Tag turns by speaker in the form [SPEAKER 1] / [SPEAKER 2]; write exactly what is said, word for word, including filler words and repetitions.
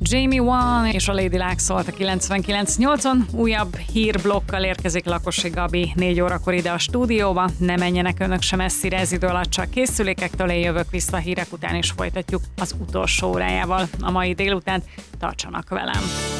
[SPEAKER 1] Jamie One és a Lady Luck szólt a kilencvenkilenc nyolcon. Újabb hírblokkal érkezik Lakosi Gabi négy órakor ide a stúdióba. Ne menjenek önök sem messzire, ez idő alatt csak készülékektől, én jövök vissza a hírek után, és folytatjuk az utolsó órájával a mai délután. Tartsanak velem!